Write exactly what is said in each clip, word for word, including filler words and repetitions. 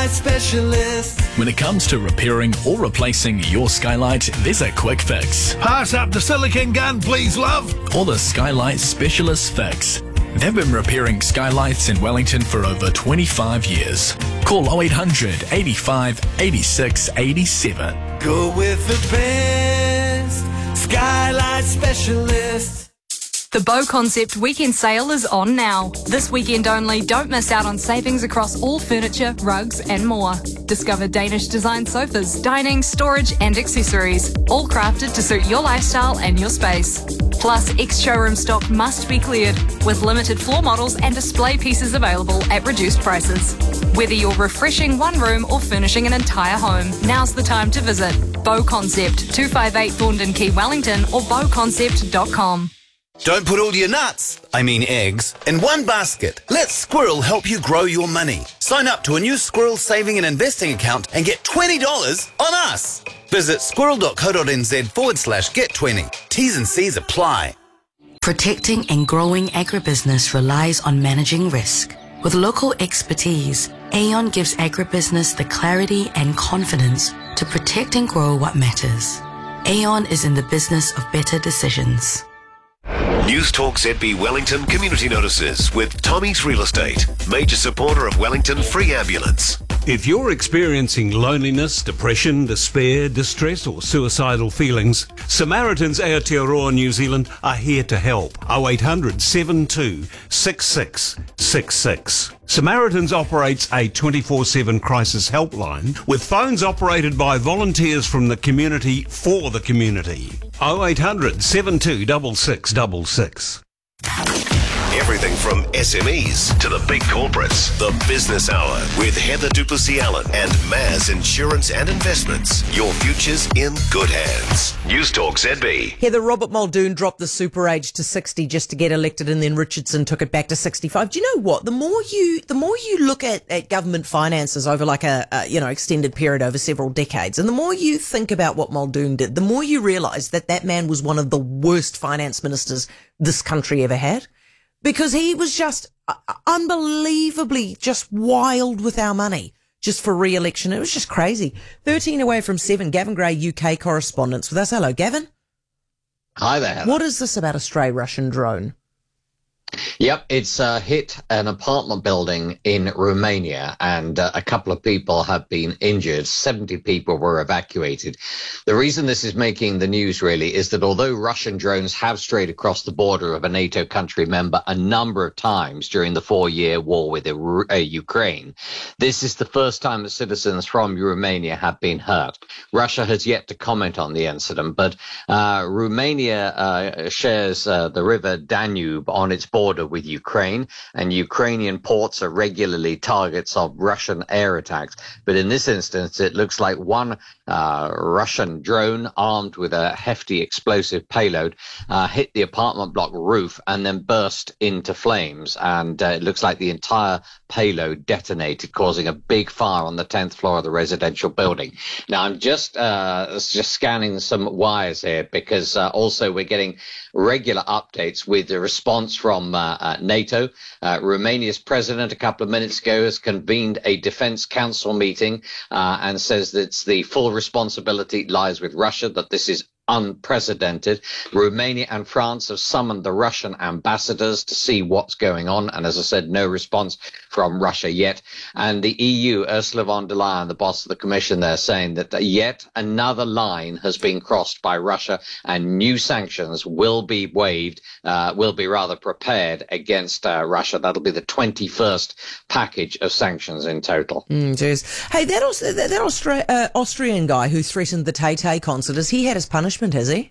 Skylight Specialist. When it comes to repairing or replacing your skylight, there's a quick fix. Pass up the silicone gun, please, love. Or the Skylight Specialist Fix. They've been repairing skylights in Wellington for over twenty-five years. Call oh eight hundred, eighty-five, eighty-six, eighty-seven. Go with the best. Skylight Specialist. The Bow Concept weekend sale is on now. This weekend only, don't miss out on savings across all furniture, rugs and more. Discover Danish design sofas, dining, storage and accessories, all crafted to suit your lifestyle and your space. Plus, ex-showroom stock must be cleared, with limited floor models and display pieces available at reduced prices. Whether you're refreshing one room or furnishing an entire home, now's the time to visit Bow Concept, two fifty-eight Thorndon Quay, Wellington, or bow concept dot com. Don't put all your nuts, I mean eggs, in one basket. Let Squirrel help you grow your money. Sign up to a new Squirrel saving and investing account and get twenty dollars on us. Visit squirrel.co.nz forward slash get 20. T's and C's apply. Protecting and growing agribusiness relies on managing risk. With local expertise, Aon gives agribusiness the clarity and confidence to protect and grow what matters. Aon is in the business of better decisions. News Talk Z B Wellington Community Notices with Tommy's Real Estate, major supporter of Wellington Free Ambulance. If you're experiencing loneliness, depression, despair, distress or suicidal feelings, Samaritans Aotearoa New Zealand are here to help. oh eight hundred, seven two six six six six. Samaritans operates a twenty-four seven crisis helpline with phones operated by volunteers from the community for the community. oh eight hundred, seven two six six six six. Everything from S M Es to the big corporates. The Business Hour with Heather Duplessis-Allen and Maz Insurance and Investments. Your future's in good hands. News Talk Z B. Heather, Robert Muldoon dropped the super age to sixty just to get elected, and then Richardson took it back to sixty-five. Do you know what? The more you, the more you look at, at government finances over like a, a, you know, extended period over several decades, and the more you think about what Muldoon did, the more you realise that that man was one of the worst finance ministers this country ever had. Because he was just unbelievably just wild with our money just for re-election. It was just crazy. thirteen away from seven. Gavin Gray, U K correspondent with us. Hello, Gavin. Hi there, Heather. What is this about a stray Russian drone? Yep, it's uh, hit an apartment building in Romania, and uh, a couple of people have been injured. seventy people were evacuated. The reason this is making the news, really, is that although Russian drones have strayed across the border of a NATO country member a number of times during the four-year war with uh, Ukraine, this is the first time that citizens from Romania have been hurt. Russia has yet to comment on the incident, but uh, Romania uh, shares uh, the river Danube on its border with Ukraine, and Ukrainian ports are regularly targets of Russian air attacks. But in this instance, it looks like one uh, Russian drone armed with a hefty explosive payload uh, hit the apartment block roof and then burst into flames. And uh, it looks like the entire payload detonated, causing a big fire on the tenth floor of the residential building. Now, I'm just uh, just scanning some wires here because uh, also we're getting regular updates with the response from uh, uh, NATO. Uh, Romania's president a couple of minutes ago has convened a defense council meeting uh, and says that the full responsibility lies with Russia, that this is unprecedented. Romania and France have summoned the Russian ambassadors to see what's going on, and as I said, no response from Russia yet. And the E U, Ursula von der Leyen, the boss of the Commission there, saying that yet another line has been crossed by Russia and new sanctions will be waived, uh, will be rather prepared against uh, Russia. That'll be the twenty-first package of sanctions in total. Mm, hey, that, Aus- that, that Austra- uh, Austrian guy who threatened the Tay Tay concert, has he had his punishment? Has he?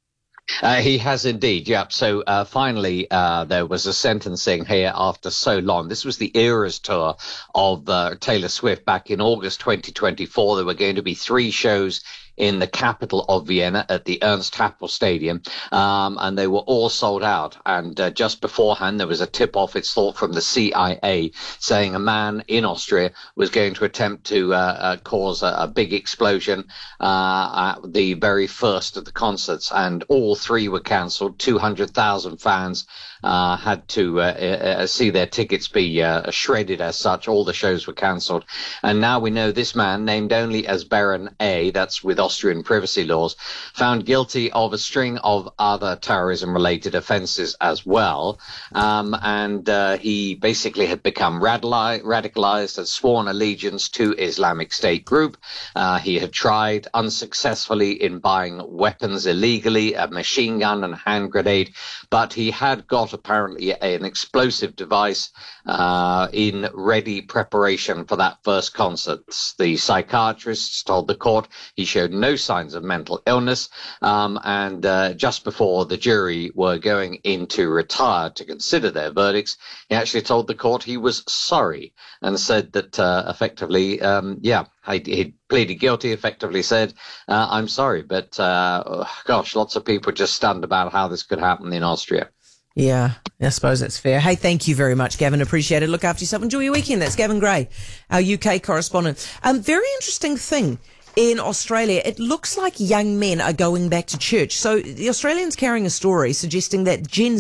Uh, he has indeed, yep. So uh, finally, uh, there was a sentencing here after so long. This was the Eras tour of uh, Taylor Swift back in August twenty twenty-four. There were going to be three shows in the capital of Vienna at the Ernst Happel Stadium, um, and they were all sold out. And uh, just beforehand, there was a tip-off, it's thought, from the C I A, saying a man in Austria was going to attempt to uh, uh, cause a, a big explosion uh, at the very first of the concerts, and all three were cancelled. two hundred thousand fans uh, had to uh, uh, see their tickets be uh, shredded as such. All the shows were cancelled. And now we know this man, named only as Baron A, that's with Austrian privacy laws, found guilty of a string of other terrorism-related offences as well. Um, and uh, he basically had become radicali- radicalised and sworn allegiance to Islamic State group. Uh, he had tried unsuccessfully in buying weapons illegally, a machine gun and hand grenade, but he had got apparently an explosive device uh, in ready preparation for that first concert. The psychiatrists told the court he showed no signs of mental illness, um, and uh, just before the jury were going in to retire to consider their verdicts, he actually told the court he was sorry and said that uh, effectively, um, yeah, he, he pleaded guilty, effectively said, uh, I'm sorry, but uh, gosh, lots of people just stunned about how this could happen in Austria. Yeah, I suppose that's fair. Hey, thank you very much, Gavin. Appreciate it. Look after yourself. Enjoy your weekend. That's Gavin Gray, our U K correspondent. Um, very interesting thing in Australia. It looks like young men are going back to church. So the Australian's carrying a story suggesting that Gen